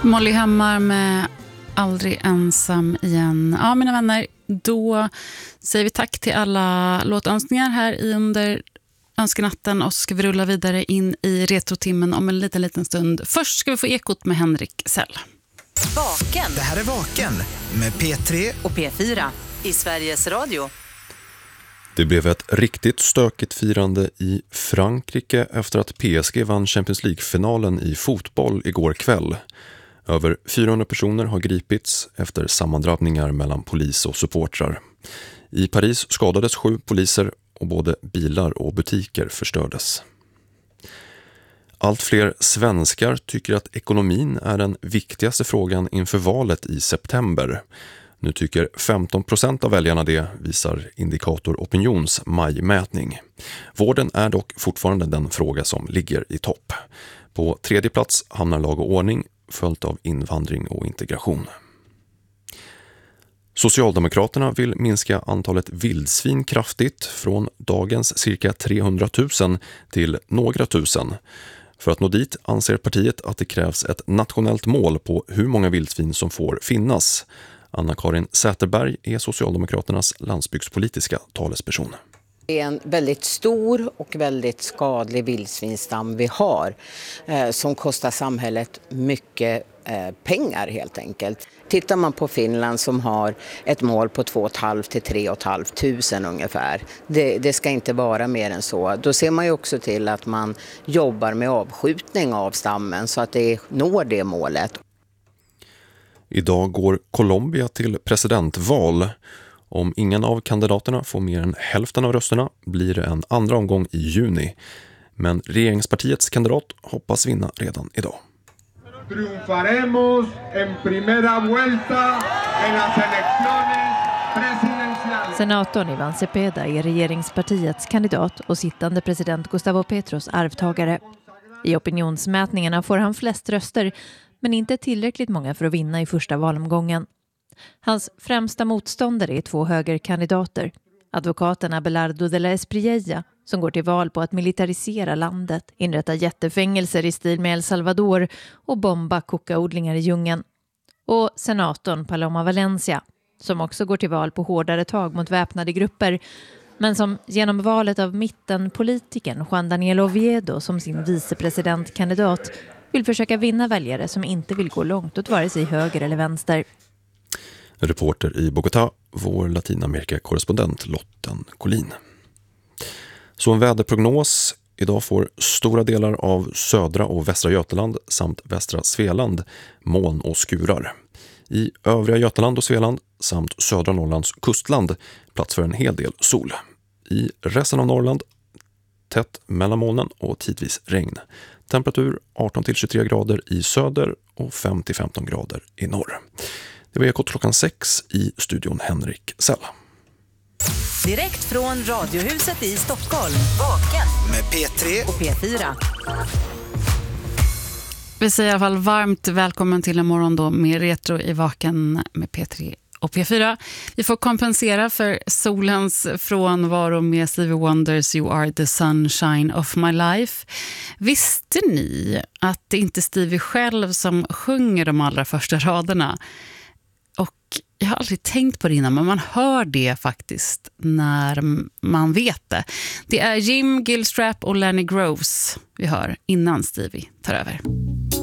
Molly Hammar med Aldrig ensam igen. Ja, mina vänner, då säger vi tack till alla låtönskningar här under önskenatten och så ska vi rulla vidare in i retrotimmen om en liten stund. Först ska vi få ekot med Henrik Sell. Vaken. Det här är Vaken med P3 och P4 i Sveriges Radio. Det blev ett riktigt stökigt firande i Frankrike efter att PSG vann Champions League-finalen i fotboll igår kväll. Över 400 personer har gripits efter sammandrabbningar mellan polis och supportrar. I Paris skadades 7 poliser och både bilar och butiker förstördes. Allt fler svenskar tycker att ekonomin är den viktigaste frågan inför valet i september. Nu tycker 15% av väljarna det, visar Indikator Opinions majmätning. Vården är dock fortfarande den fråga som ligger i topp. På tredje plats hamnar lag och ordning, följt av invandring och integration. Socialdemokraterna vill minska antalet vildsvin kraftigt från dagens cirka 300 000 till några tusen. För att nå dit anser partiet att det krävs ett nationellt mål på hur många vildsvin som får finnas. Anna-Karin Säterberg är Socialdemokraternas landsbygdspolitiska talesperson. Det är en väldigt stor och väldigt skadlig vildsvinstam vi har som kostar samhället mycket pengar helt enkelt. Tittar man på Finland som har ett mål på 2 500 till 3 500 ungefär. Det ska inte vara mer än så. Då ser man ju också till att man jobbar med avskjutning av stammen så att det når det målet. Idag går Colombia till presidentval. Om ingen av kandidaterna får mer än hälften av rösterna blir det en andra omgång i juni. Men regeringspartiets kandidat hoppas vinna redan idag. Triunfaremos en primera vuelta en las elecciones presidenciales. Senatorn Ivan Cepeda är regeringspartiets kandidat och sittande president Gustavo Petros arvtagare. I opinionsmätningarna får han flest röster, men inte tillräckligt många för att vinna i första valomgången. Hans främsta motståndare är 2 högerkandidater. Advokaten Abelardo de la Espriella, som går till val på att militarisera landet, inrätta jättefängelser i stil med El Salvador och bomba kokaodlingar i djungeln. Och senatorn Paloma Valencia, som också går till val på hårdare tag mot väpnade grupper, men som genom valet av mittenpolitikern Juan Daniel Oviedo som sin vicepresidentkandidat vill försöka vinna väljare som inte vill gå långt åt vare sig höger eller vänster. Reporter i Bogotá, vår Latinamerika-korrespondent Lotten Collin. Så en väderprognos. Idag får stora delar av södra och västra Götaland samt västra Svealand moln och skurar. I övriga Götaland och Svealand samt södra Norrlands kustland plats för en hel del sol. I resten av Norrland tätt mellan molnen och tidvis regn. Temperatur 18-23 grader i söder och 5-15 grader i norr. Det var ekot klockan 6 i studion Henrik Sell. Direkt från Radiohuset i Stockholm. Vaken med P3 och P4. Vi säger i alla fall varmt välkommen till en morgon då med retro i Vaken med P3 och P4. Vi får kompensera för solens frånvaro med Stevie Wonders You Are the Sunshine of My Life. Visste ni att det inte är Stevie själv som sjunger de allra första raderna? Och jag har aldrig tänkt på det innan, men man hör det faktiskt när man vet det. Det är Jim Gilstrap och Lenny Groves vi hör innan Stevie tar över.